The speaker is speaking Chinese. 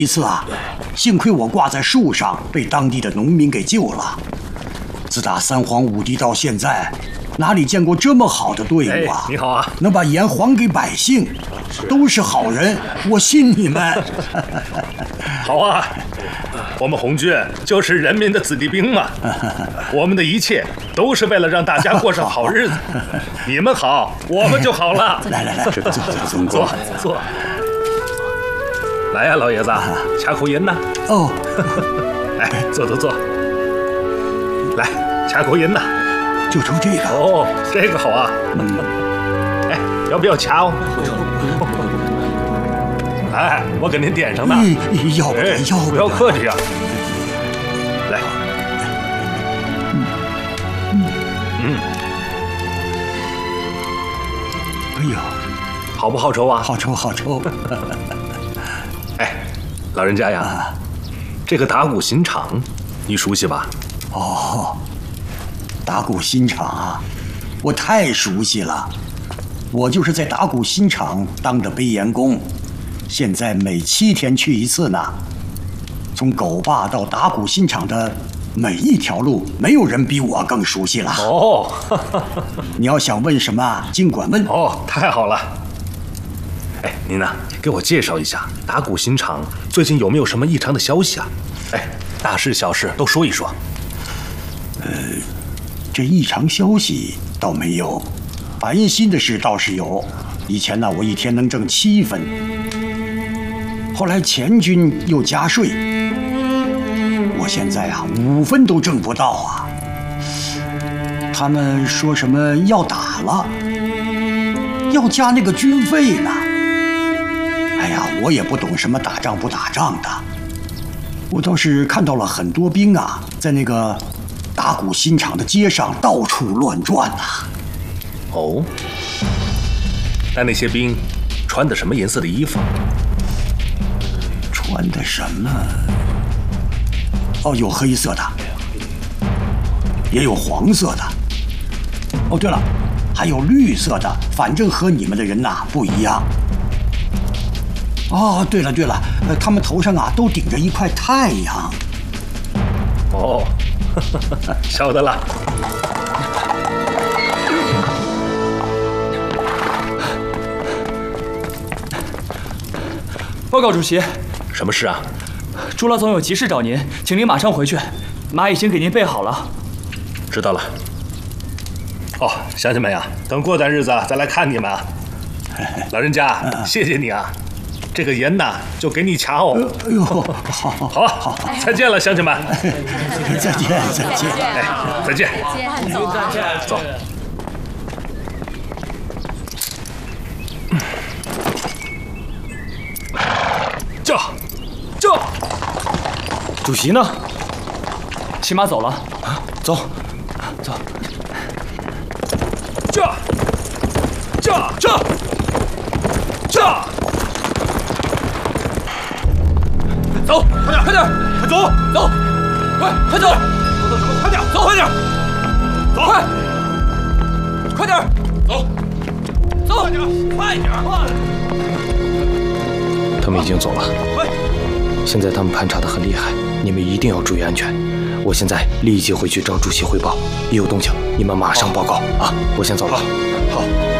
一次啊，幸亏我挂在树上，被当地的农民给救了。自打三皇五帝到现在，哪里见过这么好的队伍啊！ 你好啊， 能把盐还给百姓，都是好人，我信你们。 好啊，我们红军就是人民的子弟兵嘛，我们的一切都是为了让大家过上好日子。你们好，我们就好了。 来， 坐。来呀，老爷子，掐口烟呐。 哦， 来，坐。来，掐口烟呐。 就抽这个。 哦，这个好啊。哎，要不要掐哦？来，我给您点上呢。 要不要客气啊。来。 哎呀， 好不好抽啊？ 好抽。 哎，老人家呀，这个打鼓新场你熟悉吧？ 哦，打鼓新场啊，我太熟悉了。我就是在打鼓新场当的背盐工，现在每7天去一次呢。从狗坝到打鼓新场的每一条路，没有人比我更熟悉了。 哦， 你要想问什么，尽管问。 哦，太好了。哎，您呢，给我介绍一下打鼓新场最近有没有什么异常的消息啊？哎，大事小事都说一说。 这异常消息倒没有，烦心的事倒是有。以前呢，我一天能挣7分，后来钱军又加税，我现在啊5分都挣不到啊。他们说什么要打了，要加那个军费呢。哎呀，我也不懂什么打仗不打仗的，我倒是看到了很多兵啊，在那个打鼓新场的街上到处乱转呐。 哦，那些兵穿的什么颜色的衣服？ 穿的什么？哦，有黑色的，也有黄色的。哦，对了，还有绿色的，反正和你们的人呐不一样。哦，对了，他们头上啊都顶着一块太阳。 哦，晓得了。 报告主席， 什么事啊？ 朱老总有急事找您，请您马上回去。马已经给您备好了。 知道了。哦，乡亲们呀，等过段日子再来看你们啊。老人家，谢谢你啊。这个盐呐，就给你掐哦。 哎呦，好， 再见了，乡亲们。 再见。 哎，再见。走。 这，主席呢？骑马走了。走。这。走，快点，走，快走！走什么？快点，走，快点，走，快点，走，快点！ 他们已经走了，现在他们盘查得很厉害，你们一定要注意安全。我现在立即回去找主席汇报，一有动静你们马上报告啊！我先走了。 好。